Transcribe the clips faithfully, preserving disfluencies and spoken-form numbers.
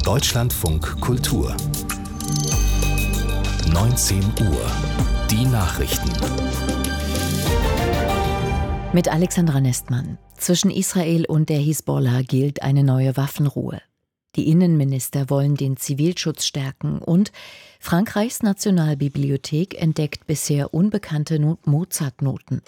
Deutschlandfunk Kultur neunzehn Uhr. Die Nachrichten. Mit Alexandra Nestmann. Zwischen Israel und der Hisbollah gilt eine neue Waffenruhe. Die Innenminister wollen den Zivilschutz stärken und Frankreichs Nationalbibliothek entdeckt bisher unbekannte Mozart-Noten.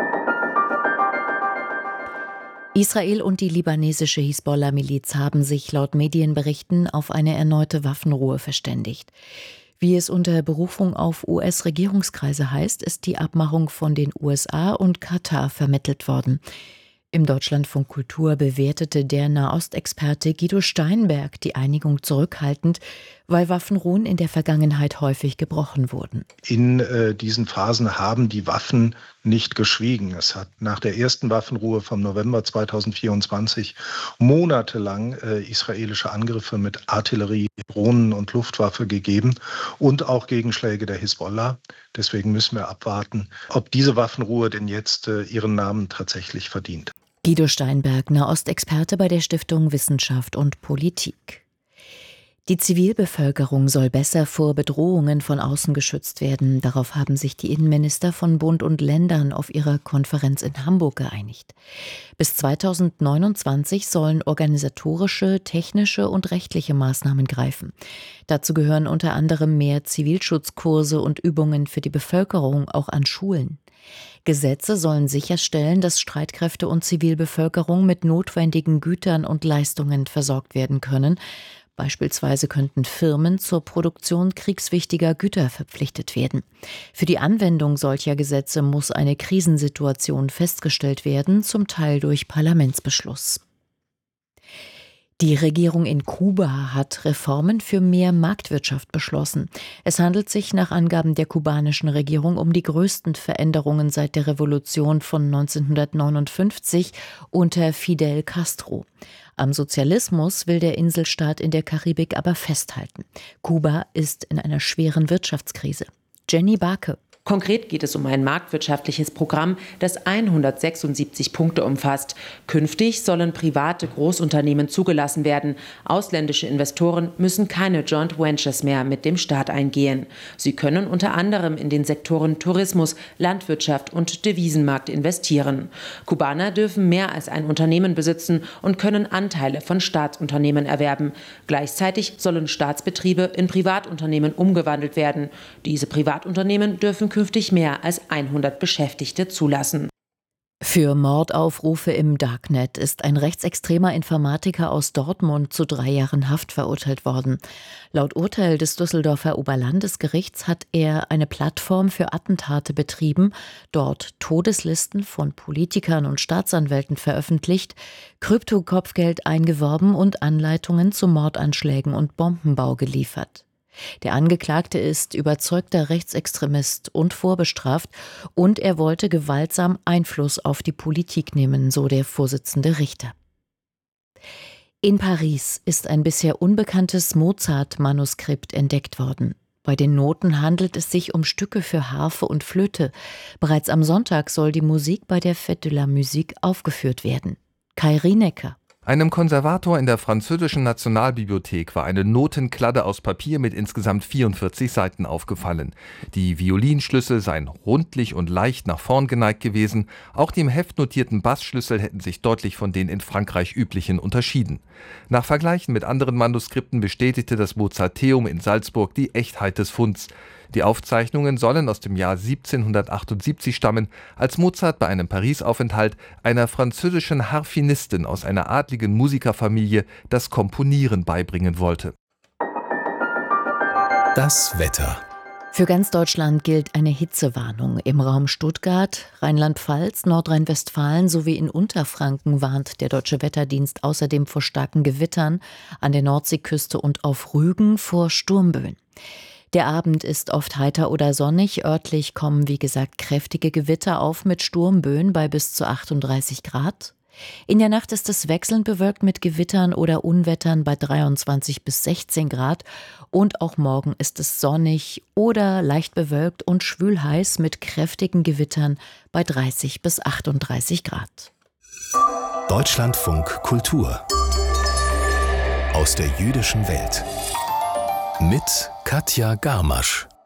Israel und die libanesische Hisbollah-Miliz haben sich laut Medienberichten auf eine erneute Waffenruhe verständigt. Wie es unter Berufung auf U S-Regierungskreise heißt, ist die Abmachung von den U S A und Katar vermittelt worden. Im Deutschlandfunk Kultur bewertete der Nahostexperte Guido Steinberg die Einigung zurückhaltend, weil Waffenruhen in der Vergangenheit häufig gebrochen wurden. In äh, diesen Phasen haben die Waffen nicht geschwiegen. Es hat nach der ersten Waffenruhe vom November zweitausendvierundzwanzig monatelang äh, israelische Angriffe mit Artillerie, Drohnen und Luftwaffe gegeben und auch Gegenschläge der Hisbollah. Deswegen müssen wir abwarten, ob diese Waffenruhe denn jetzt äh, ihren Namen tatsächlich verdient. Guido Steinberg, Nahostexperte bei der Stiftung Wissenschaft und Politik. Die Zivilbevölkerung soll besser vor Bedrohungen von außen geschützt werden. Darauf haben sich die Innenminister von Bund und Ländern auf ihrer Konferenz in Hamburg geeinigt. Bis zweitausendneunundzwanzig sollen organisatorische, technische und rechtliche Maßnahmen greifen. Dazu gehören unter anderem mehr Zivilschutzkurse und Übungen für die Bevölkerung, auch an Schulen. Gesetze sollen sicherstellen, dass Streitkräfte und Zivilbevölkerung mit notwendigen Gütern und Leistungen versorgt werden können. Beispielsweise könnten Firmen zur Produktion kriegswichtiger Güter verpflichtet werden. Für die Anwendung solcher Gesetze muss eine Krisensituation festgestellt werden, zum Teil durch Parlamentsbeschluss. Die Regierung in Kuba hat Reformen für mehr Marktwirtschaft beschlossen. Es handelt sich nach Angaben der kubanischen Regierung um die größten Veränderungen seit der Revolution von neunzehnhundertneunundfünfzig unter Fidel Castro. Am Sozialismus will der Inselstaat in der Karibik aber festhalten. Kuba ist in einer schweren Wirtschaftskrise. Jenny Barke. Konkret geht es um ein marktwirtschaftliches Programm, das hundertsechsundsiebzig Punkte umfasst. Künftig sollen private Großunternehmen zugelassen werden. Ausländische Investoren müssen keine Joint Ventures mehr mit dem Staat eingehen. Sie können unter anderem in den Sektoren Tourismus, Landwirtschaft und Devisenmarkt investieren. Kubaner dürfen mehr als ein Unternehmen besitzen und können Anteile von Staatsunternehmen erwerben. Gleichzeitig sollen Staatsbetriebe in Privatunternehmen umgewandelt werden. Diese Privatunternehmen dürfen künftig mehr als hundert Beschäftigte zulassen. Für Mordaufrufe im Darknet ist ein rechtsextremer Informatiker aus Dortmund zu drei Jahren Haft verurteilt worden. Laut Urteil des Düsseldorfer Oberlandesgerichts hat er eine Plattform für Attentate betrieben, dort Todeslisten von Politikern und Staatsanwälten veröffentlicht, Kryptokopfgeld eingeworben und Anleitungen zu Mordanschlägen und Bombenbau geliefert. Der Angeklagte ist überzeugter Rechtsextremist und vorbestraft und er wollte gewaltsam Einfluss auf die Politik nehmen, so der Vorsitzende Richter. In Paris ist ein bisher unbekanntes Mozart-Manuskript entdeckt worden. Bei den Noten handelt es sich um Stücke für Harfe und Flöte. Bereits am Sonntag soll die Musik bei der Fête de la Musique aufgeführt werden. Kai Rienecker. Einem Konservator in der französischen Nationalbibliothek war eine Notenkladde aus Papier mit insgesamt vierundvierzig Seiten aufgefallen. Die Violinschlüssel seien rundlich und leicht nach vorn geneigt gewesen. Auch die im Heft notierten Bassschlüssel hätten sich deutlich von den in Frankreich üblichen unterschieden. Nach Vergleichen mit anderen Manuskripten bestätigte das Mozarteum in Salzburg die Echtheit des Funds. Die Aufzeichnungen sollen aus dem Jahr siebzehnhundertachtundsiebzig stammen, als Mozart bei einem Paris-Aufenthalt einer französischen Harfenistin aus einer adligen Musikerfamilie das Komponieren beibringen wollte. Das Wetter. Für ganz Deutschland gilt eine Hitzewarnung. Im Raum Stuttgart, Rheinland-Pfalz, Nordrhein-Westfalen sowie in Unterfranken warnt der Deutsche Wetterdienst außerdem vor starken Gewittern an der Nordseeküste und auf Rügen vor Sturmböen. Der Abend ist oft heiter oder sonnig. Örtlich kommen, wie gesagt, kräftige Gewitter auf mit Sturmböen bei bis zu achtunddreißig Grad. In der Nacht ist es wechselnd bewölkt mit Gewittern oder Unwettern bei dreiundzwanzig bis sechzehn Grad. Und auch morgen ist es sonnig oder leicht bewölkt und schwülheiß mit kräftigen Gewittern bei dreißig bis achtunddreißig Grad. Deutschlandfunk Kultur aus der jüdischen Welt. Mit Katja Garmasch.